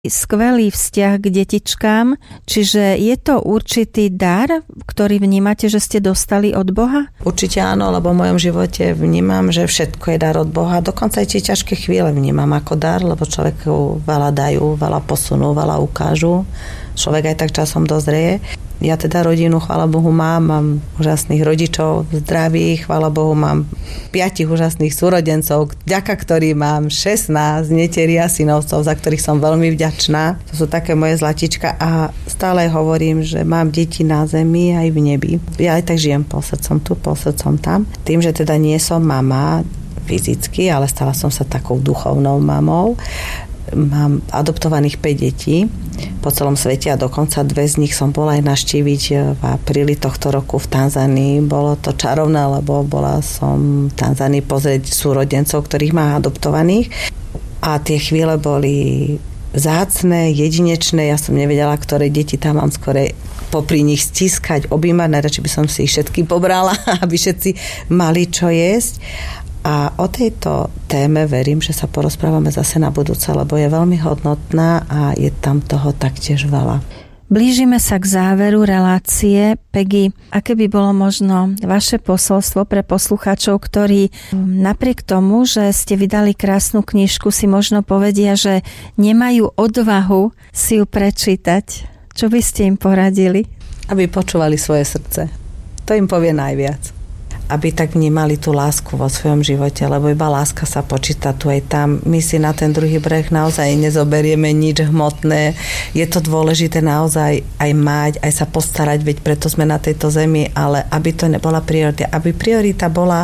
skvelý vzťah k detičkám, čiže je to určitý dar, ktorý vnímate, že ste dostali od Boha? Určite áno, lebo v mojom živote vnímam, že všetko je dar od Boha. Dokonca aj tie ťažké chvíle vnímam ako dar, lebo človeku veľa dajú, veľa posunú, veľa ukážu. Človek aj tak časom dozrie. Ja teda rodinu, chvála Bohu, mám úžasných rodičov, zdravých, chvála Bohu, mám 5 úžasných súrodencov, vďaka ktorým mám 16 netierí a synovcov, za ktorých som veľmi vďačná. To sú také moje zlatička a stále hovorím, že mám deti na zemi aj v nebi. Ja aj tak žijem pol srdcom tu, pol srdcom tam. Tým, že teda nie som mama fyzicky, ale stala som sa takou duchovnou mamou. Mám adoptovaných 5 detí po celom svete a dokonca 2 z nich som bola aj navštíviť v apríli tohto roku v Tanzánii. Bolo to čarovné, lebo bola som v Tanzánii pozrieť súrodencov, ktorých má adoptovaných a tie chvíle boli vzácne, jedinečné. Ja som nevedela, ktoré deti tam mám skorej popri nich stiskať, objímať. Najradšej by som si ich všetky pobrala, aby všetci mali čo jesť. A o tejto téme verím, že sa porozprávame zase na budúce, lebo je veľmi hodnotná a je tam toho taktiež veľa. Blížime sa k záveru relácie. Peggy, aké by bolo možno vaše posolstvo pre poslucháčov, ktorí napriek tomu, že ste vydali krásnu knižku, si možno povedia, že nemajú odvahu si ju prečítať? Čo by ste im poradili? Aby počúvali svoje srdce. To im povie najviac. Aby tak vnímali tú lásku vo svojom živote, lebo iba láska sa počíta tu aj tam. My si na ten druhý breh naozaj nezoberieme nič hmotné. Je to dôležité naozaj aj mať, aj sa postarať, veď preto sme na tejto zemi, ale aby to nebola priorita. Aby priorita bola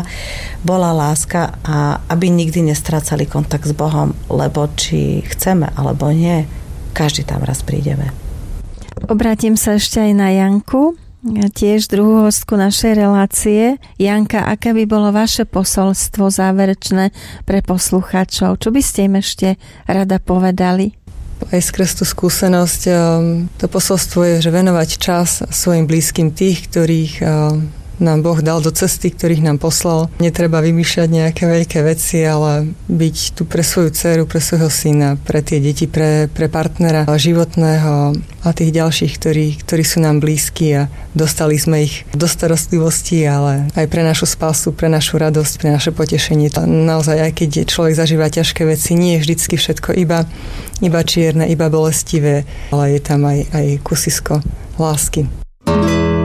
láska a aby nikdy nestrácali kontakt s Bohom, lebo či chceme alebo nie, každý tam raz prídeme. Obrátim sa ešte aj na Janku. Tiež druhú hostku našej relácie. Janka, aké by bolo vaše posolstvo záverečné pre poslucháčov? Čo by ste im ešte rada povedali? Aj skrz tú skúsenosť, to posolstvo je, že venovať čas svojim blízkym tých, ktorých nám Boh dal do cesty, ktorých nám poslal. Netreba vymýšľať nejaké veľké veci, ale byť tu pre svoju dceru, pre svojho syna, pre tie deti, pre partnera životného a tých ďalších, ktorí sú nám blízki a dostali sme ich do starostlivosti, ale aj pre našu spásu, pre našu radosť, pre naše potešenie. To naozaj, aj keď človek zažíva ťažké veci, nie je vždycky všetko iba čierne, iba bolestivé, ale je tam aj kusisko lásky.